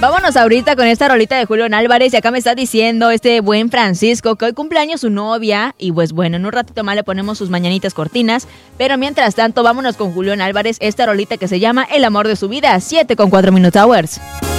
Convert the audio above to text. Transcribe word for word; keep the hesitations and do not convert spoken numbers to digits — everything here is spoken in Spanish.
Vámonos ahorita con esta rolita de Julián Álvarez. Y acá me está diciendo este buen Francisco que hoy cumpleaños su novia. Y pues bueno, en un ratito más le ponemos sus mañanitas cortinas. Pero mientras tanto, vámonos con Julián Álvarez. Esta rolita que se llama El amor de su vida. siete con cuatro Minute Hours.